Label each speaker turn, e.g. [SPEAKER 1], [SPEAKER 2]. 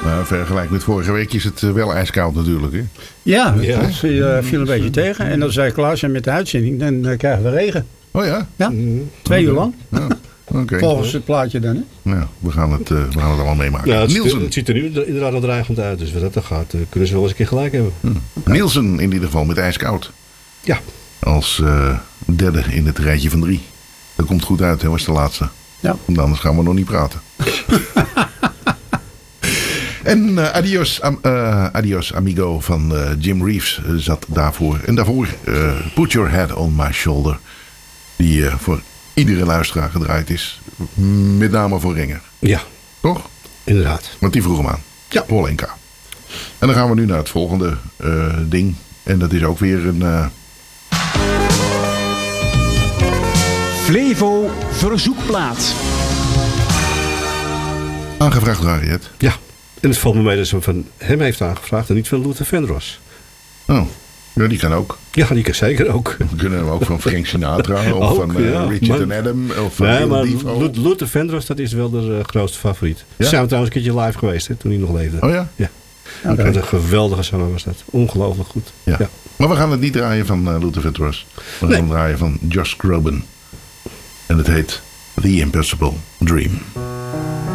[SPEAKER 1] Maar vergelijk met vorige week is het wel ijskoud natuurlijk. Hè?
[SPEAKER 2] Ja, dat viel een beetje tegen. En dan zei Klaas, met de uitzending, dan krijgen we regen.
[SPEAKER 1] Oh ja?
[SPEAKER 2] Ja, 2 uur lang.
[SPEAKER 1] Ja. Okay.
[SPEAKER 2] Volgens het plaatje dan. Hè?
[SPEAKER 1] Ja, we gaan het allemaal meemaken.
[SPEAKER 3] Ja,
[SPEAKER 1] Nielsen.
[SPEAKER 3] het ziet er nu inderdaad al dreigend uit. Dus wat dat gaat, kunnen ze wel eens een keer gelijk hebben.
[SPEAKER 1] Nielsen in ieder geval met ijskoud.
[SPEAKER 3] Ja.
[SPEAKER 1] Als derde in het rijtje van 3. Dat komt goed uit, hè, was de laatste.
[SPEAKER 2] Ja.
[SPEAKER 1] Want anders gaan we nog niet praten. En Adios Amigo van Jim Reeves zat daarvoor. En daarvoor Put Your Head on My Shoulder. Die voor iedere luisteraar gedraaid is. Met name voor Renger.
[SPEAKER 3] Ja.
[SPEAKER 1] Toch?
[SPEAKER 3] Inderdaad.
[SPEAKER 1] Want die vroeg hem aan.
[SPEAKER 3] Ja.
[SPEAKER 1] Polenka. En dan gaan we nu naar het volgende ding. En dat is ook weer een...
[SPEAKER 4] Flevo verzoekplaat.
[SPEAKER 1] Aangevraagd door Harriet.
[SPEAKER 3] Ja. En het valt me mee dat ze van hem heeft aangevraagd en niet van Luther Vandross.
[SPEAKER 1] Oh, ja, die kan ook.
[SPEAKER 3] Ja, die kan zeker ook.
[SPEAKER 1] We kunnen hem ook van Frank Sinatra of
[SPEAKER 3] Ook,
[SPEAKER 1] van
[SPEAKER 3] ja.
[SPEAKER 1] Richard en Adam of van
[SPEAKER 3] Nee,
[SPEAKER 1] Bill
[SPEAKER 3] maar
[SPEAKER 1] Defoe.
[SPEAKER 3] Luther Vandross, dat is wel de grootste favoriet.
[SPEAKER 1] Ja?
[SPEAKER 3] Ze zijn we trouwens een keertje live geweest, hè, toen hij nog leefde.
[SPEAKER 1] Oh ja?
[SPEAKER 3] Ja.
[SPEAKER 2] Okay.
[SPEAKER 3] Wat een geweldige zanger was dat. Ongelooflijk goed.
[SPEAKER 1] Ja.
[SPEAKER 3] Ja.
[SPEAKER 1] Maar we gaan het niet draaien van Luther Vandross. We gaan het draaien van Josh Groban. En het heet The Impossible Dream.